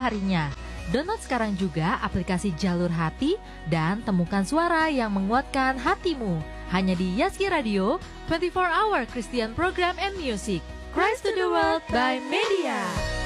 harinya. Download sekarang juga aplikasi Jalur Hati dan temukan suara yang menguatkan hatimu. Hanya di Yaski Radio, 24 Hour Christian Program and Music. Christ to the World by Media.